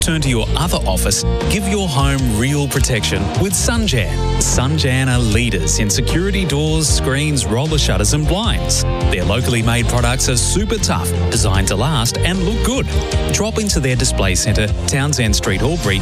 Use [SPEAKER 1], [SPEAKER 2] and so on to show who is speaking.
[SPEAKER 1] Turn to your other office, give your home real protection with Sunjan. Sunjan are leaders in security doors, screens, roller shutters and blinds. Their locally made products are super tough, designed to last and look good. Drop into their display centre, Townsend Street, Albury,